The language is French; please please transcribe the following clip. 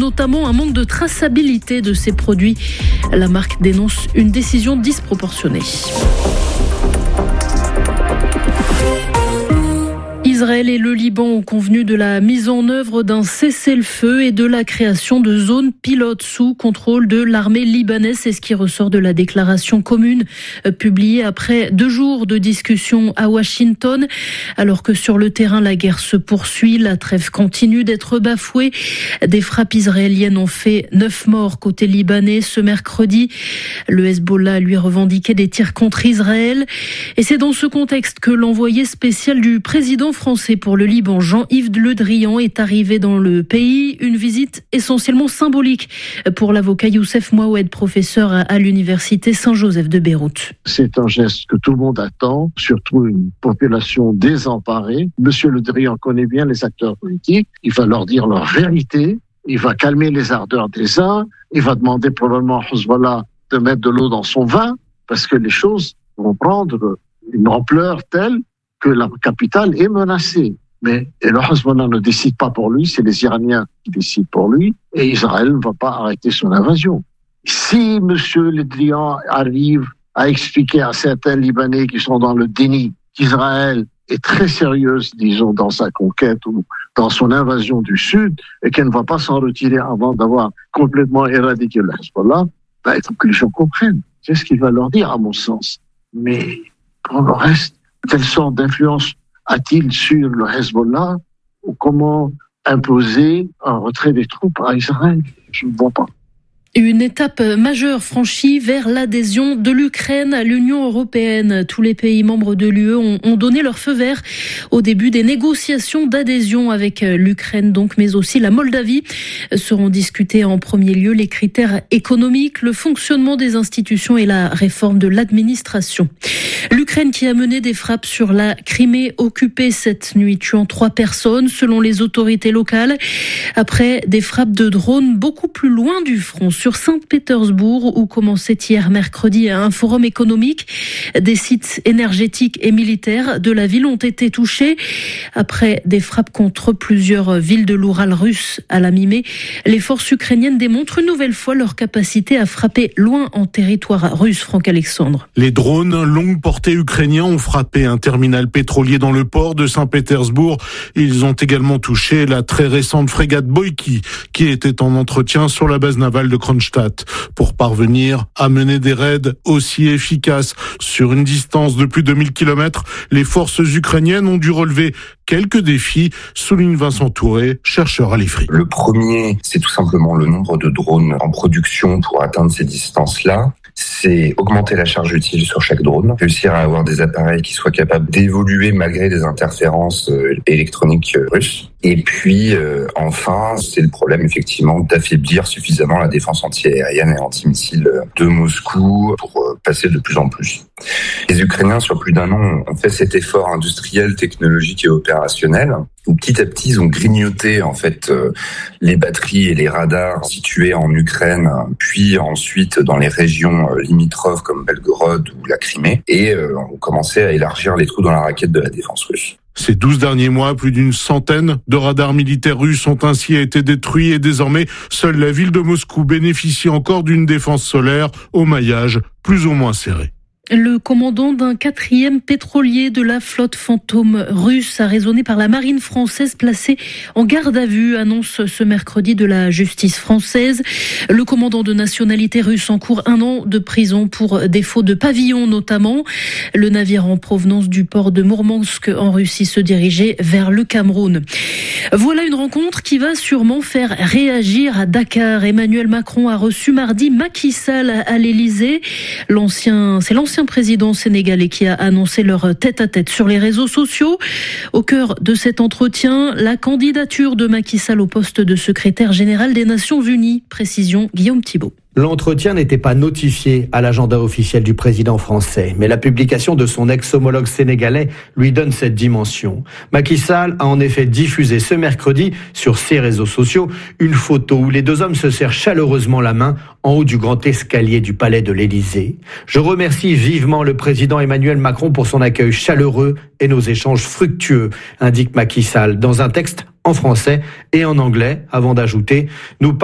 notamment un manque de traçabilité de ces produits. La marque dénonce une décision disproportionnée. Israël et le Liban ont convenu de la mise en œuvre d'un cessez-le-feu et de la création de zones pilotes sous contrôle de l'armée libanaise. C'est ce qui ressort de la déclaration commune publiée après 2 jours de discussion à Washington. Alors que sur le terrain, la guerre se poursuit, la trêve continue d'être bafouée. Des frappes israéliennes ont fait 9 morts côté libanais ce mercredi. Le Hezbollah lui revendiquait des tirs contre Israël. Et c'est dans ce contexte que l'envoyé spécial du président français pour le Liban, Jean-Yves Le Drian, est arrivé dans le pays. Une visite essentiellement symbolique pour l'avocat Youssef Mouawed, professeur à l'université Saint-Joseph de Beyrouth. C'est un geste que tout le monde attend, surtout une population désemparée. Monsieur Le Drian connaît bien les acteurs politiques. Il va leur dire leur vérité. Il va calmer les ardeurs des uns. Il va demander probablement à Hezbollah de mettre de l'eau dans son vin, parce que les choses vont prendre une ampleur telle que la capitale est menacée. Mais le Hezbollah ne décide pas pour lui, c'est les Iraniens qui décident pour lui, et Israël ne va pas arrêter son invasion. Si M. Le Drian arrive à expliquer à certains Libanais qui sont dans le déni qu'Israël est très sérieuse, disons, dans sa conquête ou dans son invasion du Sud, et qu'elle ne va pas s'en retirer avant d'avoir complètement éradiqué le Hezbollah, il faut que les gens comprennent. C'est ce qu'il va leur dire, à mon sens. Mais pour le reste, quelle sorte d'influence a-t-il sur le Hezbollah ou comment imposer un retrait des troupes à Israël? Je ne vois pas. Une étape majeure franchie vers l'adhésion de l'Ukraine à l'Union européenne. Tous les pays membres de l'UE ont donné leur feu vert au début des négociations d'adhésion avec l'Ukraine, donc, mais aussi la Moldavie. Seront discutés en premier lieu les critères économiques, le fonctionnement des institutions et la réforme de l'administration. L'Ukraine qui a mené des frappes sur la Crimée occupée cette nuit, tuant 3 personnes selon les autorités locales, après des frappes de drones beaucoup plus loin du front, sur Saint-Pétersbourg, où commençait hier mercredi un forum économique. Des sites énergétiques et militaires de la ville ont été touchés. Après des frappes contre plusieurs villes de l'Oural russe à la mi-mai, les forces ukrainiennes démontrent une nouvelle fois leur capacité à frapper loin en territoire russe. Franck Alexandre. Les drones longue portée ukrainiens ont frappé un terminal pétrolier dans le port de Saint-Pétersbourg. Ils ont également touché la très récente frégate Boïki, qui était en entretien sur la base navale de Kronstadt, pour parvenir à mener des raids aussi efficaces. Sur une distance de plus de 1000 km, les forces ukrainiennes ont dû relever quelques défis, souligne Vincent Touré, chercheur à l'IFRI. Le premier, c'est tout simplement le nombre de drones en production pour atteindre ces distances-là. C'est augmenter la charge utile sur chaque drone, réussir à avoir des appareils qui soient capables d'évoluer malgré des interférences électroniques russes. Et puis, enfin, c'est le problème, effectivement, d'affaiblir suffisamment la défense anti-aérienne et anti-missile de Moscou pour passer de plus en plus. Les Ukrainiens, sur plus d'1 an, ont fait cet effort industriel, technologique et opérationnel, où petit à petit, ils ont grignoté, en fait, les batteries et les radars situés en Ukraine, puis ensuite dans les régions limitrophes comme Belgorod ou la Crimée, et ont commencé à élargir les trous dans la raquette de la défense russe. Ces 12 derniers mois, plus d'une centaine de radars militaires russes ont ainsi été détruits et désormais, seule la ville de Moscou bénéficie encore d'une défense solaire au maillage plus ou moins serré. Le commandant d'un 4e pétrolier de la flotte fantôme russe, arraisonné par la marine française, placé en garde à vue, annonce ce mercredi de la justice française. Le commandant de nationalité russe encourt 1 an de prison pour défaut de pavillon notamment. Le navire en provenance du port de Mourmansk en Russie se dirigeait vers le Cameroun. Voilà une rencontre qui va sûrement faire réagir à Dakar. Emmanuel Macron a reçu mardi Macky Sall à l'Élysée. C'est l'ancien président sénégalais qui a annoncé leur tête-à-tête sur les réseaux sociaux. Au cœur de cet entretien, la candidature de Macky Sall au poste de secrétaire général des Nations Unies. Précision, Guillaume Thibault. L'entretien n'était pas notifié à l'agenda officiel du président français, mais la publication de son ex-homologue sénégalais lui donne cette dimension. Macky Sall a en effet diffusé ce mercredi sur ses réseaux sociaux une photo où les 2 hommes se serrent chaleureusement la main en haut du grand escalier du palais de l'Élysée. Je remercie vivement le président Emmanuel Macron pour son accueil chaleureux et nos échanges fructueux, indique Macky Sall dans un texte en français et en anglais, avant d'ajouter « Nous